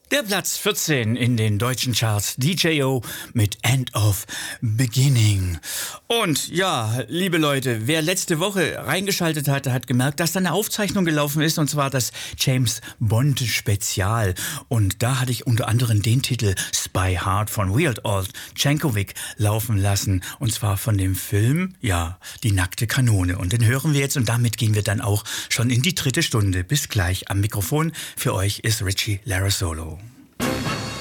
Der Platz 14 in den deutschen Charts, DJO mit End of Beginning. Und ja, liebe Leute, wer letzte Woche reingeschaltet hatte, hat gemerkt, dass da eine Aufzeichnung gelaufen ist, und zwar das James Bond Spezial. Und da hatte ich unter anderem den Titel Spy Hard von Weird Al Yankovic laufen lassen. Und zwar von dem Film, ja, Die nackte Kanone. Und den hören wir jetzt, und damit gehen wir dann auch schon in die dritte Stunde. Bis gleich. Am Mikrofon für euch ist Richie Larasolo.